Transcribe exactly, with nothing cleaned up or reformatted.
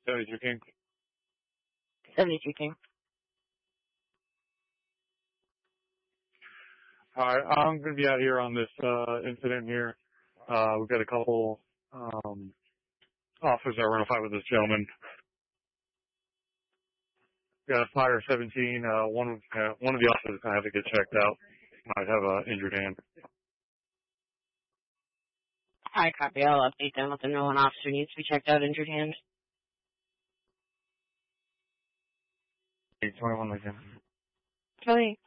seventy-two King. seventy-two King. Alright, I'm gonna be out here on this, uh, incident here. Uh, we've got a couple, um, officers that were in a fight with this gentleman. We got a fire seventeen, uh, one of, uh, one of the officers is gonna have to get checked out. Might have a injured hand. Hi, copy. I'll update them. Let them know an officer needs to be checked out, injured hand. eight twenty-one again. Kelly.